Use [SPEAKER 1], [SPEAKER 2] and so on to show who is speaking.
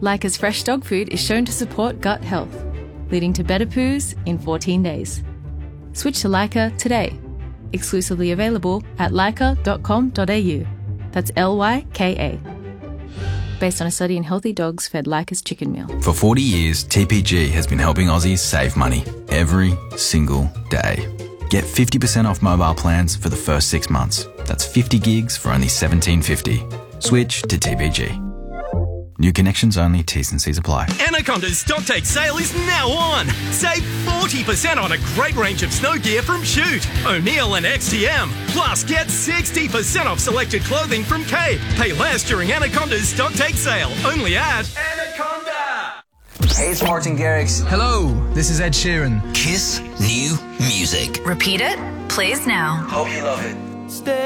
[SPEAKER 1] Leica's fresh dog food is shown to support gut health, leading to better poos in 14 days. Switch to Leica today. Exclusively available at leica.com.au. That's Lyka. Based on a study in healthy dogs fed Leica's chicken meal.
[SPEAKER 2] For 40 years, TPG has been helping Aussies save money every single day. Get 50% off mobile plans for the first 6 months. That's 50 gigs for only $17.50. Switch to TPG. New connections only, T's and C's apply.
[SPEAKER 3] Anaconda's Stocktake sale is now on. Save 40% on a great range of snow gear from Shoot, O'Neill and XTM. Plus, get 60% off selected clothing from Cape. Pay less during Anaconda's Stocktake sale. Only at Anaconda.
[SPEAKER 4] Hey, it's Martin Garrix.
[SPEAKER 5] Hello, this is Ed Sheeran.
[SPEAKER 6] Kiss new music.
[SPEAKER 7] Repeat it, plays now.
[SPEAKER 4] Hope you love it.
[SPEAKER 8] Stay